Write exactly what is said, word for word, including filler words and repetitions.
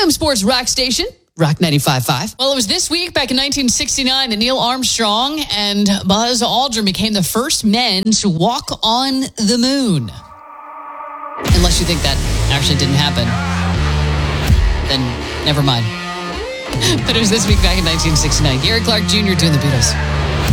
M Sports Rock Station, Rock ninety-five point five. Well, it was this week back in nineteen sixty-nine that Neil Armstrong and Buzz Aldrin became the first men to walk on the moon. Unless you think that actually didn't happen, then never mind. But it was this week back in nineteen sixty-nine. Gary Clark Junior doing the Beatles.